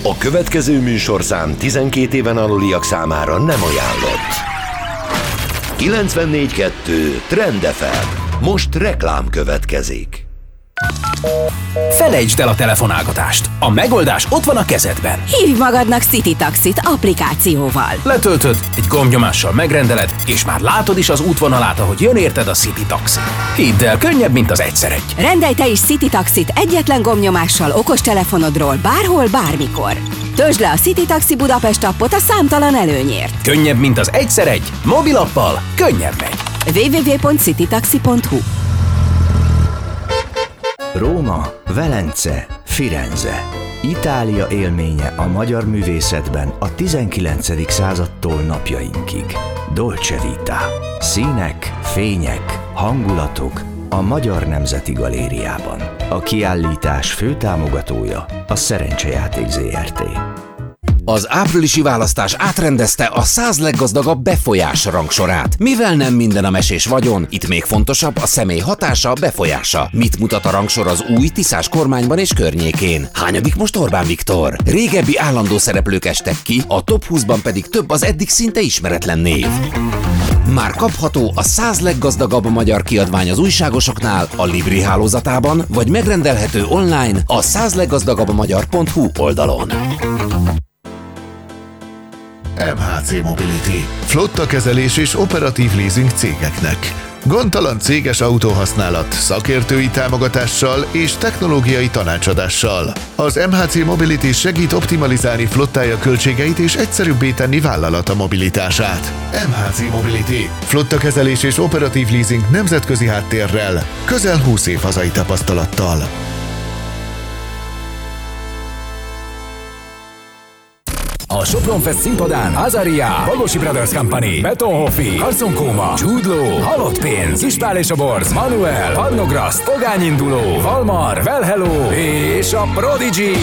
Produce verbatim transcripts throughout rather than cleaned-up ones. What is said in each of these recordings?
A következő műsorszám tizenkét éven aluliak számára nem ajánlott. kilencvennégy kettő Trend ef em. Most reklám következik. Felejtsd el a telefonálgatást. A megoldás ott van a kezedben. Hívj magadnak City Taxit applikációval. Letöltöd, egy gombnyomással megrendeled, és már látod is az útvonalát, ahogy jön érted a City Taxi. Hidd el, könnyebb, mint az egyszer egy. Rendelj te is City Taxit egyetlen gombnyomással okostelefonodról bárhol, bármikor. Töltsd le a City Taxi Budapest appot a számtalan előnyért. Könnyebb, mint az egyszer egy. Mobilappal könnyebb megy. double-u double-u double-u pont citytaxi pont hu Róma, Velence, Firenze. Itália élménye a magyar művészetben a tizenkilencedik századtól napjainkig. Dolce Vita. Színek, fények, hangulatok a Magyar Nemzeti Galériában. A kiállítás főtámogatója a Szerencsejáték zé er té. Az áprilisi választás átrendezte a száz leggazdagabb befolyás rangsorát. Mivel nem minden a mesés vagyon, itt még fontosabb a személy hatása, befolyása. Mit mutat a rangsor az új Tiszás kormányban és környékén? Hányadik most Orbán Viktor? Régebbi állandó szereplők estek ki, a top húszban pedig több az eddig szinte ismeretlen név. Már kapható a száz leggazdagabb magyar kiadvány az újságosoknál, a Libri hálózatában, vagy megrendelhető online a száz leggazdagabb magyar pont hu oldalon. em há cé Mobility. Flotta kezelés és operatív leasing cégeknek. Gondtalan céges autóhasználat, szakértői támogatással és technológiai tanácsadással. Az em há cé Mobility segít optimalizálni flottája költségeit és egyszerűbbé tenni vállalata mobilitását. em há cé Mobility. Flotta kezelés és operatív leasing nemzetközi háttérrel, közel húsz év hazai tapasztalattal. A Sopron Fest színpadán Azaria, Bagosi Brothers Company, Betonhoffi, Carson Koma, Jude Law, Halott Pénz, Ispál és a Borz, Manuel, Parnograszt, Pogányinduló, Valmar, Well Hello és a Prodigy.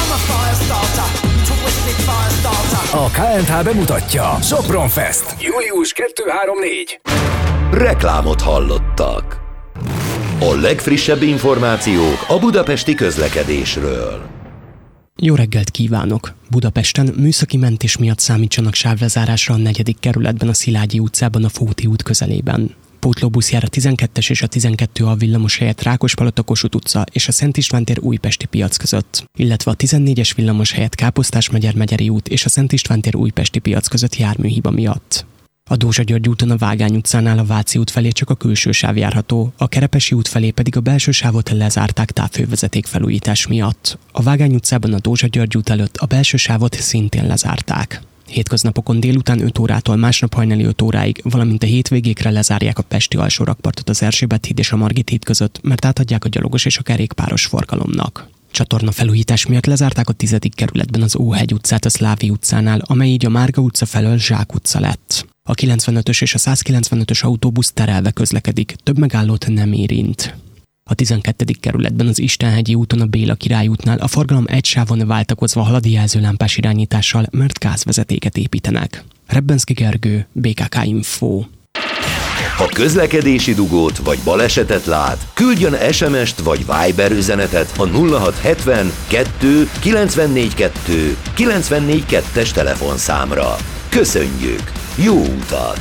A ká en há bemutatja Sopron Fest. július kettő-három-négy. Reklámot hallottak. A legfrissebb információk a budapesti közlekedésről. Jó reggelt kívánok! Budapesten műszaki mentés miatt számítsanak sávlezárásra a negyedik kerületben a Szilágyi utcában a Fóti út közelében. Pótlóbusz jár a tizenkettes és a tizenkettő A villamos helyett Rákospalota Kossuth utca és a Szent István tér Újpesti piac között, illetve a tizennégyes villamos helyett Káposztás-Megyer Megyeri út és a Szent István tér Újpesti piac között járműhiba miatt. A Dózsa György úton a Vágány utcánál a Váci út felé csak a külső sáv járható, a Kerepesi út felé pedig a belső sávot lezárták távhővezeték felújítás miatt. A Vágány utcában a Dózsa György út előtt a belső sávot szintén lezárták. Hétköznapokon délután öt órától másnap hajnali öt óráig, valamint a hétvégékre lezárják a pesti alsórakpartot az Erzsébet híd és a Margit híd között, mert átadják a gyalogos és a kerékpáros forgalomnak. Csatorna felújítás miatt lezárták a tizedik kerületben az Óhegy utcát a Szlávi utcánál, amely így a Márga utca felől Zsák utca lett. A kilencvenötös és a százkilencvenötös autóbusz terelve közlekedik, több megállót nem érint. A tizenkettedik kerületben az Istenhegyi úton a Béla Király útnál a forgalom egy sávon váltakozva halad jelzőlámpás irányítással, mert gázvezetéket építenek. Rebbenszky Gergő, bé ká ká Info. Ha közlekedési dugót vagy balesetet lát, küldjön es em est vagy Viber üzenetet a nulla hat hetven kettő kilencvennégy kettő kilencvennégy kettes telefonszámra. Köszönjük! Jó utat!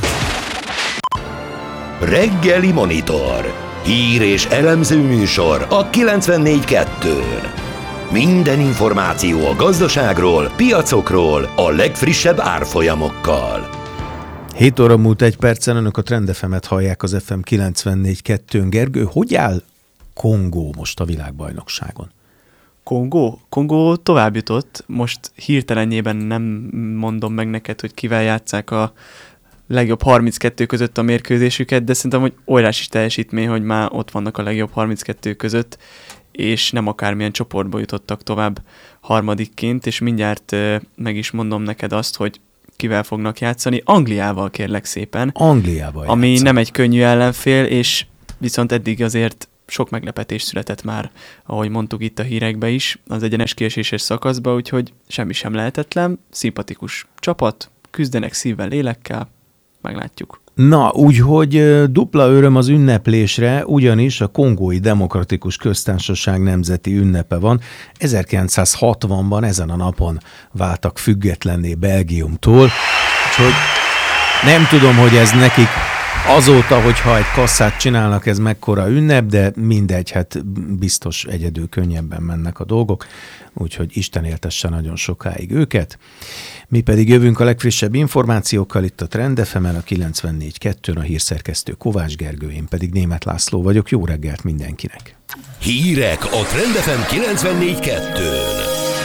Reggeli Monitor. Hír és elemző műsor a kilencvennégy kettőn. Minden információ a gazdaságról, piacokról, a legfrissebb árfolyamokkal. hét óra múlt egy percen, önök a Trend ef emet hallják az ef em kilencvennégy kettőn. Gergő, hogy áll Kongó most a világbajnokságon? Kongó? Kongó tovább jutott. Most hirtelenjében nem mondom meg neked, hogy kivel játsszák a legjobb harminckettő között a mérkőzésüket, de szerintem, hogy óriási teljesítmény, hogy már ott vannak a legjobb harminckettő között, és nem akármilyen csoportba jutottak tovább harmadikként, és mindjárt meg is mondom neked azt, hogy kivel fognak játszani. Angliával, kérlek szépen. Angliával Ami játszanak. nem egy könnyű ellenfél, és viszont eddig azért sok meglepetés született már, ahogy mondtuk itt a hírekbe is, az egyenes kieséses szakaszba, úgyhogy semmi sem lehetetlen, szimpatikus csapat, küzdenek szívvel, lélekkel, meglátjuk. Na, úgyhogy dupla öröm az ünneplésre, ugyanis a Kongói Demokratikus Köztársaság nemzeti ünnepe van. ezerkilencszázhatvanban ezen a napon váltak függetlenné Belgiumtól, úgyhogy nem tudom, hogy ez nekik azóta, hogyha egy kasszát csinálnak, ez mekkora ünnep, de mindegy, hát biztos egyedül könnyebben mennek a dolgok, úgyhogy Isten éltesse nagyon sokáig őket. Mi pedig jövünk a legfrissebb információkkal itt a Trend ef emen, a kilencvennégy kettőn, a hírszerkesztő Kovács Gergő, én pedig Németh László vagyok. Jó reggelt mindenkinek! Hírek a Trend ef em kilencvennégy kettőn.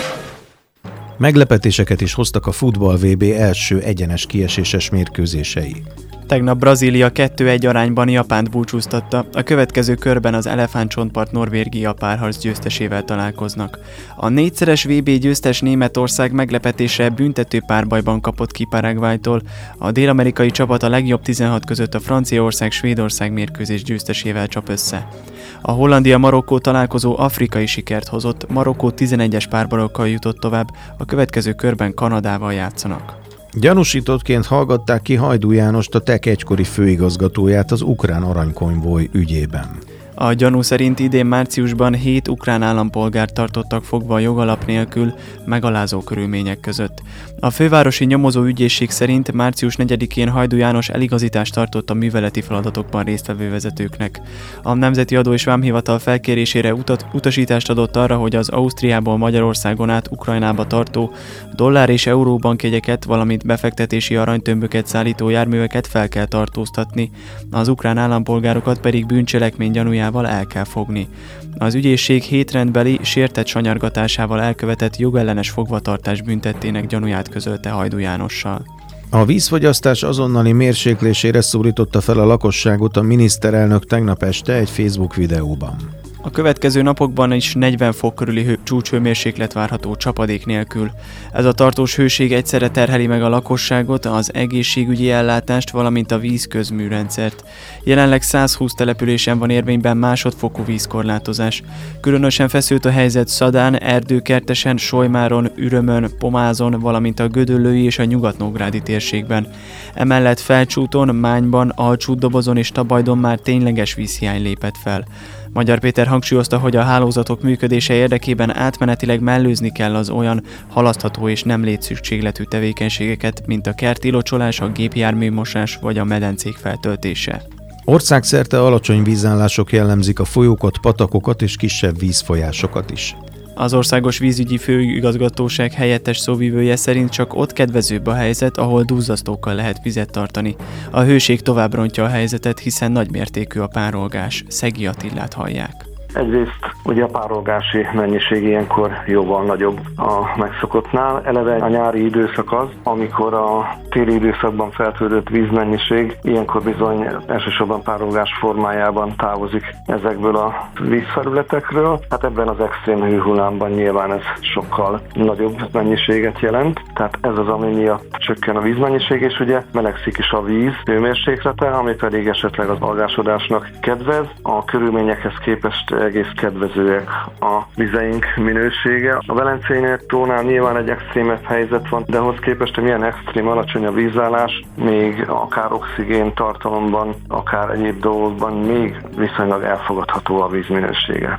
Meglepetéseket is hoztak a futball vé bé első egyenes kieséses mérkőzései. Tegnap Brazília kettő egy arányban Japánt búcsúztatta, a következő körben az elefántcsontpart Norvégia párharc győztesével találkoznak. A négyszeres vé bé győztes Németország meglepetése büntető párbajban kapott ki Paraguaytól, a dél-amerikai csapat a legjobb tizenhat között a Franciaország-Svédország mérkőzés győztesével csap össze. A Hollandia-Marokkó találkozó afrikai sikert hozott, Marokkó tizenegyes párbarokkal jutott tovább, a következő körben Kanadával játszanak. Gyanúsítottként hallgatták ki Hajdú Jánost, a té e ká egykori főigazgatóját az ukrán aranykonvoj ügyében. A gyanú szerint idén márciusban hét ukrán állampolgárt tartottak fogva a jogalap nélkül, megalázó körülmények között. A fővárosi nyomozó ügyészség szerint március negyedikén Hajdú János eligazítást tartott a műveleti feladatokban résztvevő vezetőknek. A Nemzeti Adó és Vámhivatal felkérésére utat, utasítást adott arra, hogy az Ausztriából Magyarországon át Ukrajnába tartó dollár és euróbankjegyeket, valamint befektetési aranytömböket szállító járműveket fel kell tartóztatni, az ukrán állampolgárokat pedig bűncselekmény gyanújával el kell fogni. Az ügyészség hétrendbeli sértett sanyargatásával elkövetett jogellenes fogvatartás büntettének gyanúját közölte Hajdú Jánossal. A vízfogyasztás azonnali mérséklésére szólította fel a lakosságot a miniszterelnök tegnap este egy Facebook videóban. A következő napokban is negyven fok körüli hő, csúcshőmérséklet várható csapadék nélkül. Ez a tartós hőség egyszerre terheli meg a lakosságot, az egészségügyi ellátást, valamint a vízközműrendszert. Jelenleg százhúsz településen van érvényben másodfokú vízkorlátozás. Különösen feszült a helyzet Szadán, Erdőkertesen, Solymáron, Ürömön, Pomázon, valamint a Gödöllői és a Nyugat-Nógrádi térségben. Emellett Felcsúton, Mányban, Alcsútdobozon és Tabajdon már tényleges vízhiány lépett fel. Magyar Péter hangsúlyozta, hogy a hálózatok működése érdekében átmenetileg mellőzni kell az olyan halasztható és nem létszükségletű tevékenységeket, mint a kerti locsolás, a gépjárműmosás vagy a medencék feltöltése. Országszerte alacsony vízállások jellemzik a folyókat, patakokat és kisebb vízfolyásokat is. Az Országos Vízügyi Főigazgatóság helyettes szóvivője szerint csak ott kedvezőbb a helyzet, ahol duzzasztókkal lehet vizet tartani. A hőség tovább rontja a helyzetet, hiszen nagymértékű a párolgás. Szegi Attillát hallják. Egyrészt ugye a párolgási mennyiség ilyenkor jóval nagyobb a megszokottnál. Eleve a nyári időszak az, amikor a téli időszakban feltöltött vízmennyiség ilyenkor bizony elsősorban párolgás formájában távozik ezekből a vízfelületekről. Hát ebben az extrém hőhullámban nyilván ez sokkal nagyobb mennyiséget jelent. Tehát ez az, ami miatt csökken a vízmennyiség, és ugye melegszik is a víz hőmérséklete, ami pedig esetleg az algásodásnak kedvez. A körülményekhez képest egész kedvezőek a vizeink minősége. A Velencei tónál nyilván egy extrémebb helyzet van, de ahhoz képest, hogy milyen extrém alacsony a vízállás, még akár oxigén tartalomban, akár egyéb dolgokban még viszonylag elfogadható a víz minősége.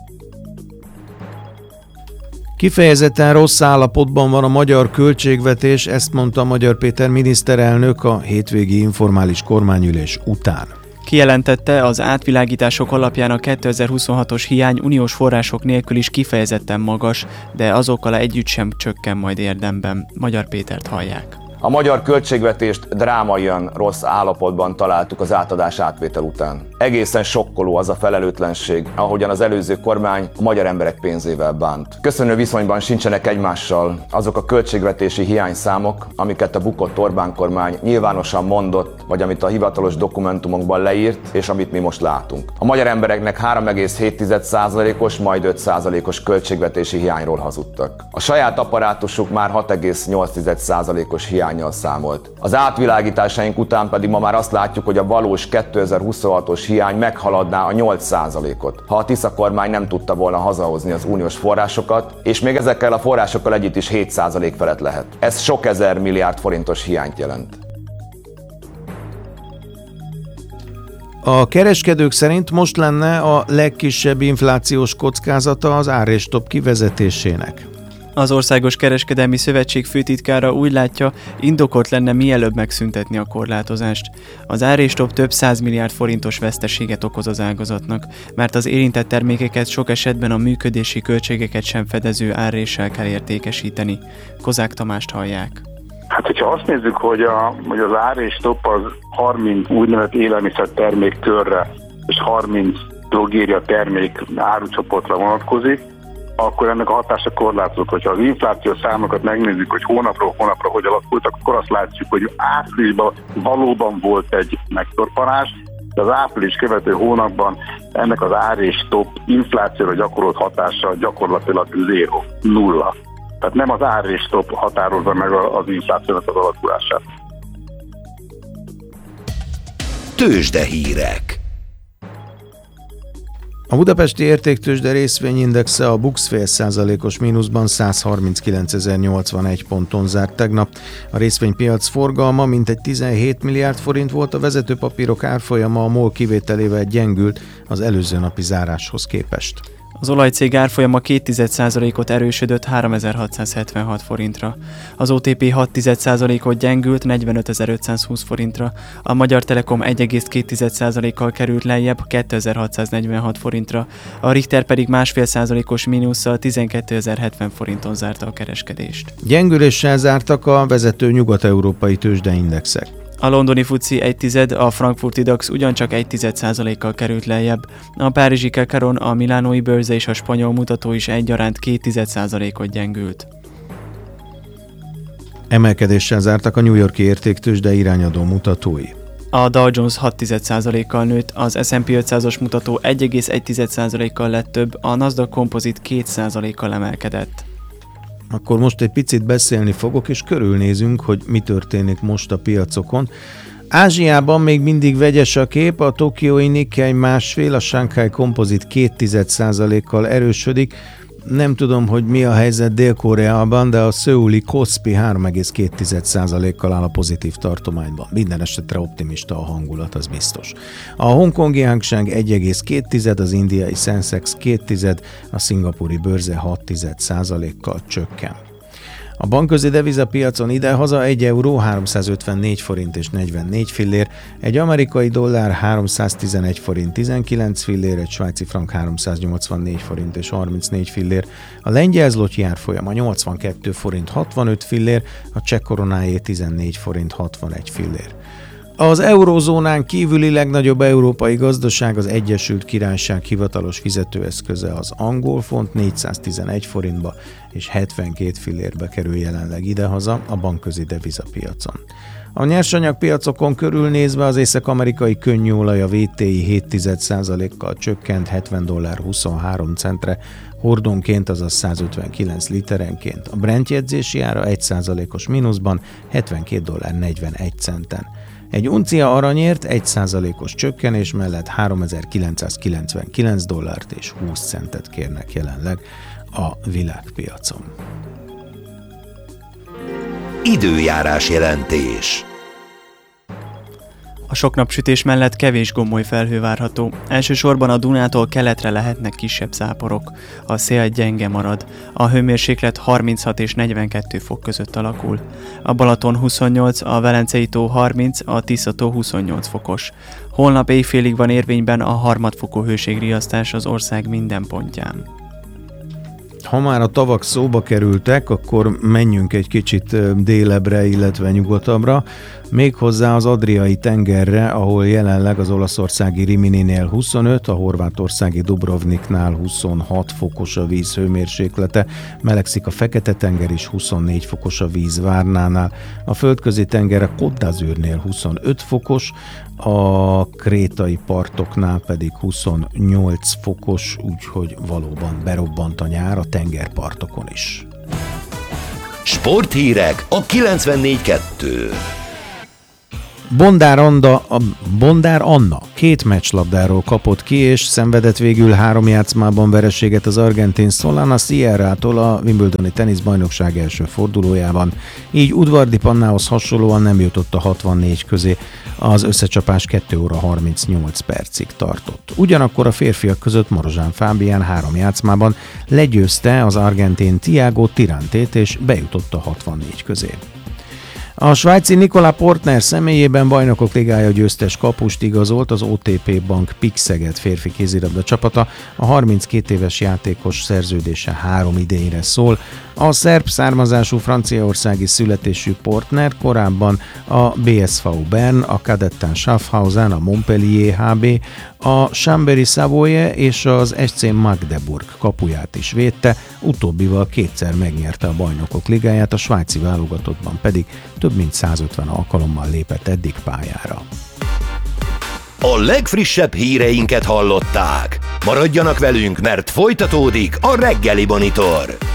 Kifejezetten rossz állapotban van a magyar költségvetés, ezt mondta Magyar Péter miniszterelnök a hétvégi informális kormányülés után. Kijelentette, az átvilágítások alapján a kétezer-huszonhatos hiány uniós források nélkül is kifejezetten magas, de azokkal együtt sem csökken majd érdemben. Magyar Pétert hallják. A magyar költségvetést drámaian rossz állapotban találtuk az átadás átvétel után. Egészen sokkoló az a felelőtlenség, ahogyan az előző kormány a magyar emberek pénzével bánt. Köszönő viszonyban sincsenek egymással azok a költségvetési hiányszámok, amiket a bukott Orbán kormány nyilvánosan mondott, vagy amit a hivatalos dokumentumokban leírt, és amit mi most látunk. A magyar embereknek három egész hét százalékos, majd öt százalékos költségvetési hiányról hazudtak. A saját apparátusuk már hat egész nyolc százalékos hiánnyal számolt. Az átvilágításaink után pedig ma már azt látjuk, hogy a valós kétezer-huszonhatos hiány meghaladná a nyolc százalékot, ha a Tisza kormány nem tudta volna hazahozni az uniós forrásokat, és még ezekkel a forrásokkal együtt is hét százalék felett lehet. Ez sok ezer milliárd forintos hiányt jelent. A kereskedők szerint most lenne a legkisebb inflációs kockázata az árrésstop kivezetésének. Az Országos Kereskedelmi Szövetség főtitkára úgy látja, indokolt lenne mielőbb megszüntetni a korlátozást. Az árrésstop több száz milliárd forintos veszteséget okoz az ágazatnak, mert az érintett termékeket sok esetben a működési költségeket sem fedező árréssel kell értékesíteni. Kozák Tamást hallják. Hát, hogyha azt nézzük, hogy, a, hogy az árrésstop az harminc úgynevezett élelmiszer termékkörre és harminc drogéria termék árucsoportra vonatkozik, akkor ennek a hatása korlátozott. Hogyha az inflációs számokat megnézzük, hogy hónapról hónapra hogy alakultak, akkor azt látjuk, hogy áprilisban valóban volt egy megtorpanás, de az április követő hónapban ennek az árrésstop inflációra gyakorolt hatása gyakorlatilag zéro, nulla. Tehát nem az árrésstop határozza meg az inflációnak az alakulását. Tőzsdehírek. A budapesti értéktőzsde részvényindexe a Bux fél százalékos mínuszban száz harminckilencezer-nyolcvanegy ponton zárt tegnap. A részvénypiac forgalma mintegy tizenhét milliárd forint volt, a vezetőpapírok árfolyama a MOL kivételével gyengült az előző napi záráshoz képest. Az olajcég árfolyama két százalékot erősödött háromezer-hatszázhetvenhat forintra. Az o té pé hat százalékot gyengült negyvenötezer-ötszázhúsz forintra. A Magyar Telekom egy egész két százalékkal került lejjebb kétezer-hatszáznegyvenhat forintra. A Richter pedig másfél százalékos mínusszal tizenkétezer-hetven forinton zárta a kereskedést. Gyengüléssel zártak a vezető nyugat-európai tőzsdeindexek. A londoni fuci egy tized, a frankfurti dax ugyancsak egy tized százalékkal került lejjebb. A párizsi Kekaron, a milánói bőrze és a spanyol mutató is egyaránt két tized százalékot gyengült. Emelkedéssel zártak a New York-i értéktőzsde irányadó mutatói. A Dow Jones hat tized százalékkal nőtt, az es and pé ötszázas mutató egy egész egy tized százalékkal lett több, a Nasdaq Composite két százalékkal emelkedett. Akkor most egy picit beszélni fogok, és körülnézünk, hogy mi történik most a piacokon. Ázsiában még mindig vegyes a kép, a tokiói Nikkei másfél, a Shanghai Composite két tized százalékkal erősödik. Nem tudom, hogy mi a helyzet Dél-Koreában, de a szöuli Kospi három egész két tized százalékkal áll a pozitív tartományban. Minden esetre optimista a hangulat, az biztos. A hongkongi Hang Seng egy egész két tized, az indiai Sensex két tized, a szingapúri bőrze hat tized százalékkal csökken. A bankközi devizapiacon idehaza egy euró háromszázötvennégy forint és negyvennégy fillér, egy amerikai dollár háromszáztizenegy forint tizenkilenc fillér, egy svájci frank háromszáznyolcvannégy forint és harmincnégy fillér, a lengyel zloty árfolyama nyolcvankettő forint hatvanöt fillér, a cseh koronáé tizennégy forint hatvanegy fillér. Az eurózónán kívüli legnagyobb európai gazdaság, az Egyesült Királyság hivatalos fizetőeszköze az angol font, négyszáztizenegy forintba és hetvenkét fillérbe kerül jelenleg idehaza a bankközi devizapiacon. A nyersanyagpiacokon körülnézve az észak-amerikai könnyűolaj a vé té i hét tized százalékkal csökkent hetven dollár huszonhárom centre, hordonként, azaz százötvenkilenc literenként. A Brent jegyzési ára egy százalékos mínuszban hetvenkét dollár negyvenegy centen. Egy uncia aranyért egy százalékos csökkenés mellett háromezer-kilencszázkilencvenkilenc dollárt és húsz centet kérnek jelenleg a világpiacon. Időjárás jelentés. A sok napsütés mellett kevés gomoly felhő várható. Elsősorban a Dunától keletre lehetnek kisebb záporok. A szél gyenge marad. A hőmérséklet harminchat és negyvenkettő fok között alakul. A Balaton huszonnyolc, a Velencei tó harminc, a Tisza tó huszonnyolc fokos. Holnap éjfélig van érvényben a harmadfokú hőségriasztás az ország minden pontján. Ha már a tavak szóba kerültek, akkor menjünk egy kicsit délebre, illetve nyugatabbra, méghozzá az Adriai tengerre, ahol jelenleg az olaszországi Rimininél huszonöt, a horvátországi Dubrovniknál huszonhat fokos a víz hőmérséklete, melegszik a Fekete-tenger is, huszonnégy fokos a víz Várnánál, a földközi tenger a Côte d'Azurnél huszonöt fokos, a krétai partoknál pedig huszonnyolc fokos, úgyhogy valóban berobbant a nyár a tengerpartokon is. Sporthírek a kilencvennégy kettő. Bondár, Anda, a Bondár Anna két meccslabdáról kapott ki, és szenvedett végül három játszmában vereséget az argentin Solana Sierrától a Wimbledoni teniszbajnokság első fordulójában. Így Udvardi Pannához hasonlóan nem jutott a hatvannégy közé, az összecsapás két óra harmincnyolc percig tartott. Ugyanakkor a férfiak között Marozsán Fábián három játszmában legyőzte az argentin Thiago Tirantét, és bejutott a hatvannégy közé. A svájci Nikola Portner személyében Bajnokok Ligája győztes kapust igazolt az o té pé Bank Pik Szeged férfi kézilabda csapata. A harminckét éves játékos szerződése három idényre szól. A szerb származású franciaországi születésű Portner korábban a bé es vé Bern, a Kadetten Schaffhausen, a Montpellier há bé, a Chambéry Savoie és az es cé Magdeburg kapuját is védte, utóbbival kétszer megnyerte a Bajnokok Ligáját, a svájci válogatottban pedig több mint százötven alkalommal lépett eddig pályára. A legfrissebb híreinket hallották. Maradjanak velünk, mert folytatódik a Reggeli Monitor.